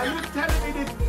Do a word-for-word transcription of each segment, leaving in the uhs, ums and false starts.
Are you telling me this?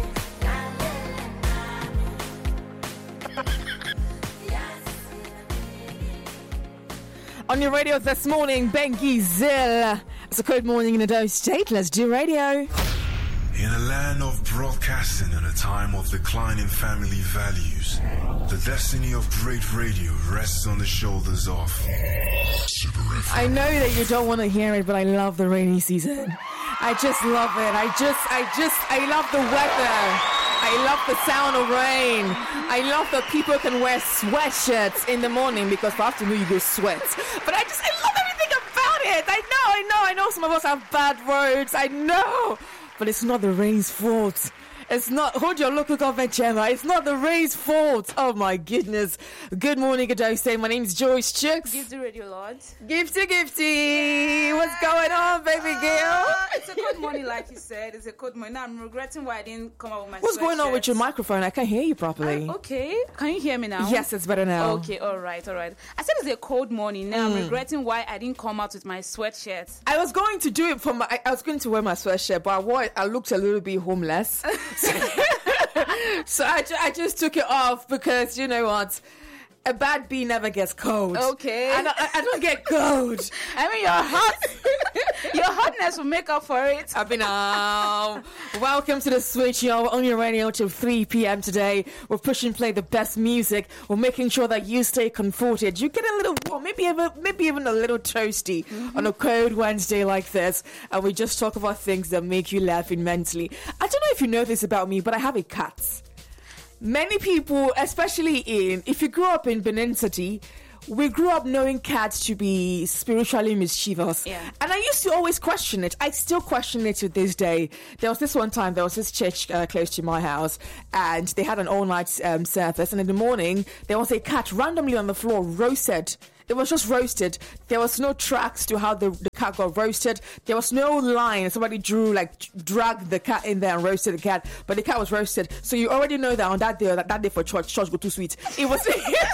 On your radio this morning, Bengi Zill. It's a good morning in Edo State. Let's do radio. In a land of broadcasting and a time of declining family values, the destiny of great radio rests on the shoulders of I know that you don't want to hear it, but I love the rainy season. I just love it. I just, I just, I love the weather. I love the sound of rain. I love that people can wear sweatshirts in the morning because for afternoon you go sweat. But I just, I love everything about it. I know, I know, I know some of us have bad roads. I know. But it's not the rain's fault. It's not, hold your local government, Gemma. It's not the rain's fault. Oh my goodness. Good morning, good day. My name's Joyce Chooks. Gifty Radio Lord. Gifty, Gifty. Yeah. What's going on, baby girl? Uh, it's a good morning, like you said. It's a good morning. Now I'm regretting why I didn't come up with my What's going on with your microphone? I can't hear you properly. Uh, okay. Can you hear me now? Yes, it's better now. Okay, all right, all right. I said it's a cold morning. Now mm. I'm regretting why I didn't come out with my sweatshirt. I was going to do it for my, I, I was going to wear my sweatshirt, but I, wore it, I looked a little bit homeless. So I, ju- I just took it off because, you know what, a bad bee never gets cold. Okay. I don't, I, I don't get cold. I mean, your hot, your hotness will make up for it. I've been, um, welcome to the Switch, y'all. We're on your radio till three p.m. today. We're pushing play the best music. We're making sure that you stay comforted. You get a little warm, maybe even, maybe even a little toasty mm-hmm. on a cold Wednesday like this. And we just talk about things that make you laugh immensely. I don't know if you know this about me, but I have a cat. Many people, especially in, if you grew up in Benin City, we grew up knowing cats to be spiritually mischievous. Yeah. And I used to always question it. I still question it to this day. There was this one time, there was this church uh, close to my house, and they had an all-night um, service. And in the morning, there was a cat randomly on the floor, roasted. It was just roasted. There was no tracks to how the, the cat got roasted. There was no line. Somebody drew, like, dragged the cat in there and roasted the cat. But the cat was roasted. So you already know that on that day, that, that day for church, church go too sweet. It was,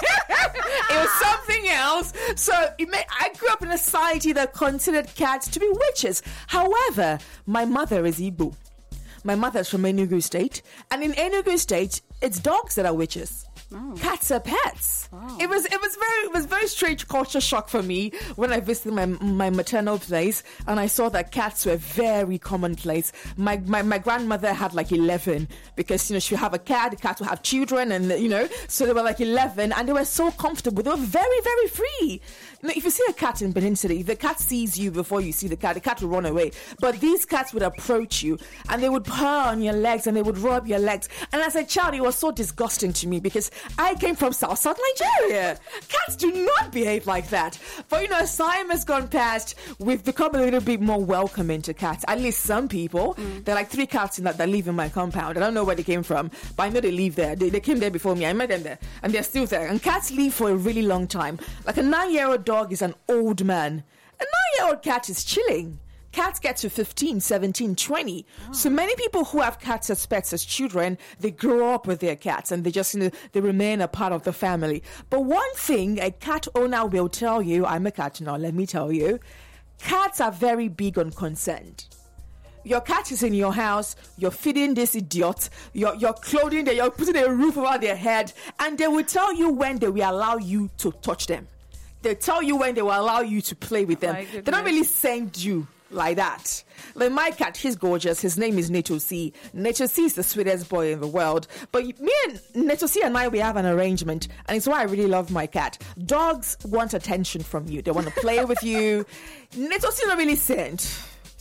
it was something else. So it may, I grew up in a society that considered cats to be witches. However, my mother is Igbo. My mother is from Enugu State. And in Enugu State, it's dogs that are witches. Oh. Cats are pets. Oh. It was it was very it was very strange culture shock for me when I visited my my maternal place and I saw that cats were very commonplace. My my, my grandmother had like eleven because you know she would have a cat, the cat would have children, and you know so they were like eleven and they were so comfortable. They were very very free. You know, if you see a cat in Benin City, the cat sees you before you see the cat. The cat will run away. But these cats would approach you and they would purr on your legs and they would rub your legs. And as a child, it was so disgusting to me because I came from South South Nigeria. Cats do not behave like that. But you know, as time has gone past, we've become a little bit more welcoming to cats. At least some people. Mm. There are like three cats in that, that live in my compound. I don't know where they came from, but I know they live there. They, they came there before me. I met them there. And they're still there. And cats live for a really long time. Like a nine-year-old dog is an old man. A nine-year-old cat is chilling. Cats get to fifteen, seventeen, twenty. Oh. So many people who have cats as pets as children, they grow up with their cats and they just, you know, they remain a part of the family. But one thing a cat owner will tell you, I'm a cat now, let me tell you, cats are very big on consent. Your cat is in your house, you're feeding this idiot, you're, you're clothing them, you're putting a roof over their head, and they will tell you when they will allow you to touch them. They tell you when they will allow you to play with them. They don't really send you like that. Like my cat, he's gorgeous. His name is Neto C. Neto C is the sweetest boy in the world. But me and Neto C and I, we have an arrangement, and it's why I really love my cat. Dogs want attention from you. They want to play with you. Neto C not really sent.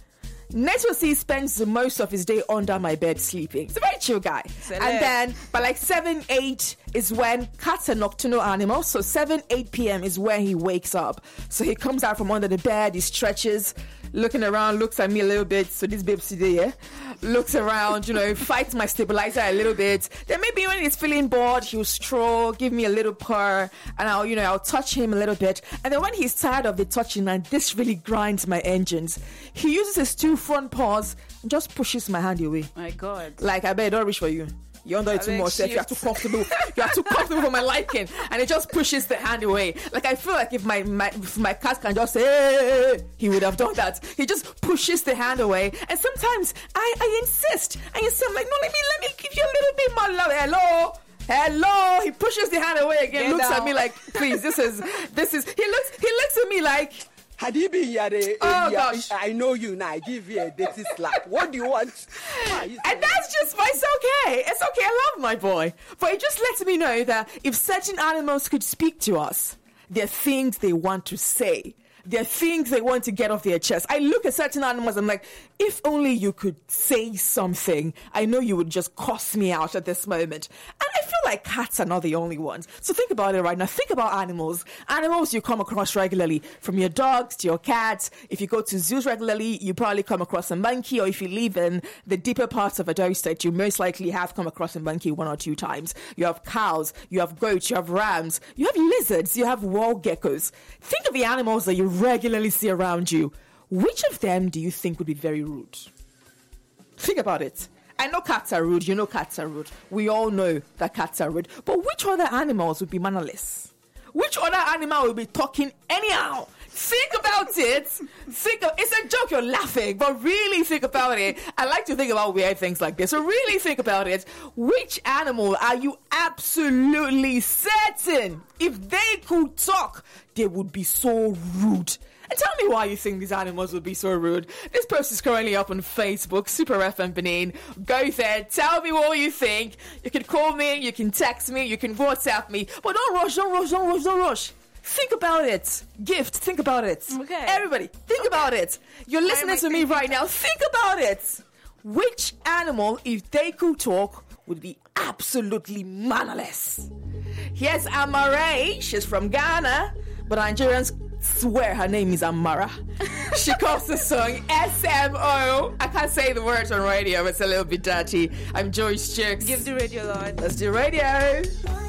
Neto C spends the most of his day under my bed sleeping. He's a very chill guy. Select. And then by like seven, eight is when cats are nocturnal animals. So seven, eight p.m. is when he wakes up. So he comes out from under the bed, he stretches, looking around, looks at me a little bit. So this babe today, yeah, looks around, you know, fights my stabilizer a little bit. Then maybe when he's feeling bored, he'll stroll, give me a little purr, and I'll, you know, I'll touch him a little bit. And then when he's tired of the touching, and this really grinds my engines, he uses his two front paws and just pushes my hand away. My God. Like, I bet, don't reach for you. You're under it too leg much. If you're too shift. comfortable, you're too comfortable for my liking, and it just pushes the hand away. Like I feel like if my my if my cat can just say, hey, he would have done that. He just pushes the hand away, and sometimes I I insist, and you say, I'm like, no, let me let me give you a little bit more love. Hello. Hello, he pushes the hand away again, Get looks down. at me like, please, this is this is he looks he looks at me like, Had he been here, eh, Oh, eh, gosh. I know you now. I give you a dirty slap. What do you want? Ah, you and that's just, but it's okay. It's okay. I love my boy. But it just lets me know that if certain animals could speak to us, there are things they want to say. There are things they want to get off their chest. I look at certain animals, I'm like, if only you could say something, I know you would just cuss me out at this moment. And I feel like cats are not the only ones. So think about it right now. Think about animals. Animals you come across regularly, from your dogs to your cats. If you go to zoos regularly, you probably come across a monkey, or if you live in the deeper parts of Edo State, you most likely have come across a monkey one or two times. You have cows, you have goats, you have rams, you have lizards, you have wall geckos. Think of the animals that you regularly see around you. Which of them do you think would be very rude? Think about it. I know cats are rude. You know cats are rude. We all know that cats are rude. But which other animals would be mannerless? Which other animal will be talking anyhow? Think about it. Think of, it's a joke, you're laughing, but really think about it. I like to think about weird things like this. So really think about it. Which animal are you absolutely certain if they could talk, they would be so rude? And tell me why you think these animals would be so rude. This post is currently up on Facebook, Super F M Benin. Go there, tell me what you think. You can call me, you can text me, you can WhatsApp me. But don't rush, don't rush, don't rush, don't rush. Think about it. Gift, think about it. Okay. Everybody, think Okay. about it. You're listening am I to me thinking? right now. Think about it. Which animal, if they could talk, would be absolutely mannerless? Here's Amare. She's from Ghana, but Nigerians swear her name is Amara. She calls the song S M O. I can't say the words on radio, it's a little bit dirty. I'm Joyce Chicks. Give the radio, Lord. Let's do radio.